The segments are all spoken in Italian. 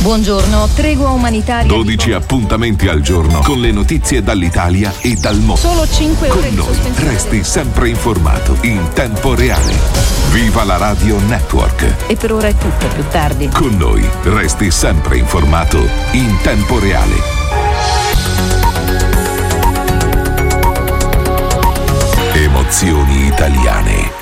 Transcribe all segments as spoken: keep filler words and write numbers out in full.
Buongiorno, tregua umanitaria. dodici appuntamenti al giorno con le notizie dall'Italia e dal mondo. Solo cinque ore con di noi sospensione. resti sempre informato in tempo reale. Viva la Radio Network. E per ora è tutto, più tardi. Con noi resti sempre informato in tempo reale. Emozioni italiane.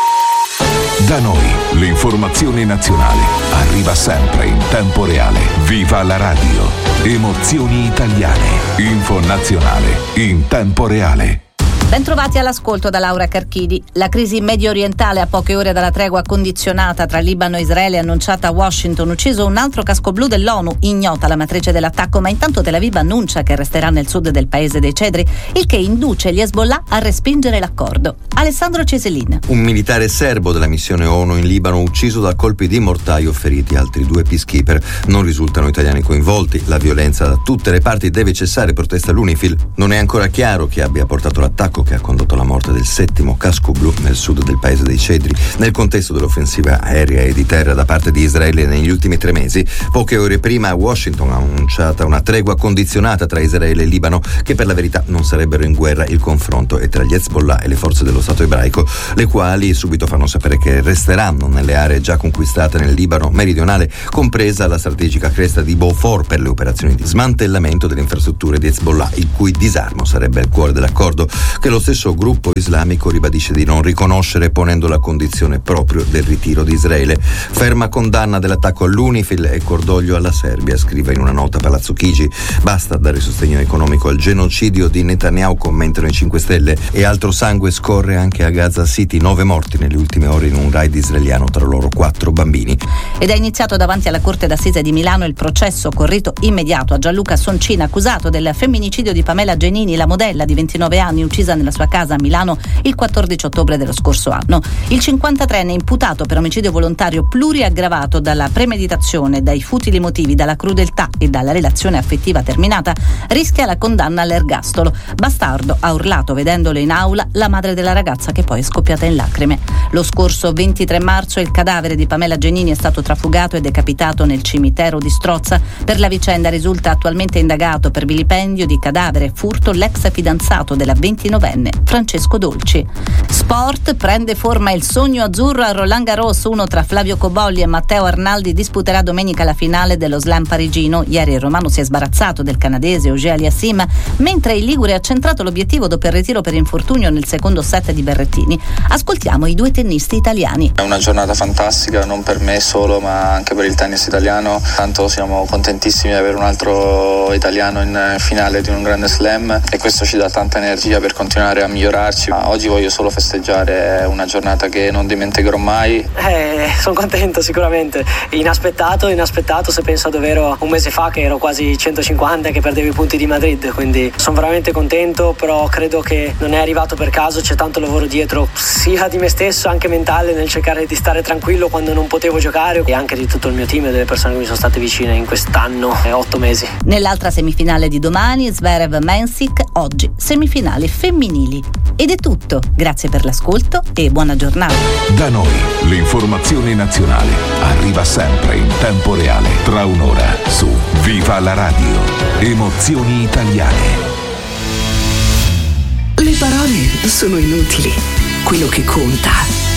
Da noi l'informazione nazionale arriva sempre in tempo reale. Viva la radio. Emozioni italiane. Info nazionale in tempo reale. Bentrovati all'ascolto da Laura Carchidi. La crisi medio orientale a poche ore dalla tregua condizionata tra Libano e Israele annunciata a Washington, ucciso un altro casco blu dell'ONU, ignota la matrice dell'attacco, ma intanto Tel Aviv annuncia che resterà nel sud del paese dei cedri, il che induce gli Hezbollah a respingere l'accordo. Alessandro Ceselin. Un militare serbo della missione ONU in Libano ucciso da colpi di mortaio, feriti altri due peacekeeper. Non risultano italiani coinvolti. La violenza da tutte le parti deve cessare, protesta l'UNIFIL. Non è ancora chiaro chi abbia portato l'attacco che ha condotto alla morte del settimo casco blu nel sud del paese dei cedri, nel contesto dell'offensiva aerea e di terra da parte di Israele negli ultimi tre mesi. Poche ore prima Washington ha annunciato una tregua condizionata tra Israele e Libano, che per la verità non sarebbero in guerra. Il confronto è tra gli Hezbollah e le forze dello Stato ebraico, le quali subito fanno sapere che resteranno nelle aree già conquistate nel Libano meridionale, compresa la strategica cresta di Beaufort, per le operazioni di smantellamento delle infrastrutture di Hezbollah, il cui disarmo sarebbe al cuore dell'accordo, che lo stesso gruppo islamico ribadisce di non riconoscere, ponendo la condizione proprio del ritiro di Israele. Ferma condanna dell'attacco all'UNIFIL e cordoglio alla Serbia, scrive in una nota Palazzo Chigi. Basta dare sostegno economico al genocidio di Netanyahu, commentano i cinque Stelle, e altro sangue scorre anche a Gaza City, nove morti nelle ultime ore in un raid israeliano, tra loro quattro bambini. Ed è iniziato davanti alla Corte d'Assise di Milano il processo con rito immediato a Gianluca Soncina, accusato del femminicidio di Pamela Genini, la modella di ventinove anni uccisa nella sua casa a Milano il quattordici ottobre dello scorso anno. Il cinquantatreenne, imputato per omicidio volontario pluriaggravato dalla premeditazione, dai futili motivi, dalla crudeltà e dalla relazione affettiva terminata, rischia la condanna all'ergastolo. Bastardo, ha urlato vedendolo in aula la madre della ragazza, che poi è scoppiata in lacrime. Lo scorso ventitré marzo il cadavere di Pamela Genini è stato trafugato e decapitato nel cimitero di Strozza. Per la vicenda risulta attualmente indagato per vilipendio di cadavere e furto l'ex fidanzato della ventinovenne Francesco Dolci. Sport, prende forma il sogno azzurro a Roland Garros. Uno tra Flavio Cobolli e Matteo Arnaldi disputerà domenica la finale dello slam parigino. Ieri il romano si è sbarazzato del canadese Auger Aliassime, mentre il ligure ha centrato l'obiettivo dopo il ritiro per infortunio nel secondo set di Berrettini. Ascoltiamo i due tennisti italiani. È una giornata fantastica, non per me solo, ma anche per il tennis italiano. Tanto siamo contentissimi di avere un altro italiano in finale di un grande slam, e questo ci dà tanta energia per continuare a migliorarci. Ma oggi voglio solo festeggiare, una giornata che non dimenticherò mai. Eh, sono contento sicuramente, inaspettato, inaspettato se penso davvero un mese fa che ero quasi centocinquanta e che perdevo i punti di Madrid, quindi sono veramente contento, però credo che non è arrivato per caso, c'è tanto lavoro dietro, sia di me stesso, anche mentale, nel cercare di stare tranquillo quando non potevo giocare, e anche di tutto il mio team e delle persone che mi sono state vicine in quest'anno e otto mesi. Nell'altra semifinale di domani, Zverev-Mensik, oggi semifinali femminili. Ed è tutto, grazie per l'ascolto e buona giornata. Da noi l'informazione nazionale arriva sempre in tempo reale, tra un'ora su Viva la radio. Emozioni italiane. Le parole sono inutili. Quello che conta